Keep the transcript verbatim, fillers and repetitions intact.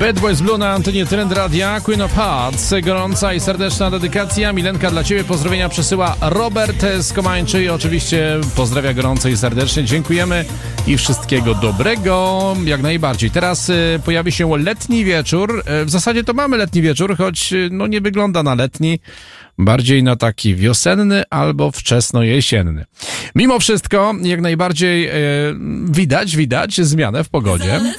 Bad Boys Blue na antenie Trend Radia, Queen of Hearts. Gorąca i serdeczna dedykacja. Milenka, dla Ciebie pozdrowienia przesyła Robert z Komańczy i oczywiście pozdrawia gorąco i serdecznie. Dziękujemy i wszystkiego dobrego, jak najbardziej. Teraz y, pojawi się letni wieczór. Y, w zasadzie to mamy letni wieczór, choć y, no nie wygląda na letni, bardziej na taki wiosenny albo wczesno-jesienny. Mimo wszystko, jak najbardziej y, widać, widać zmianę w pogodzie.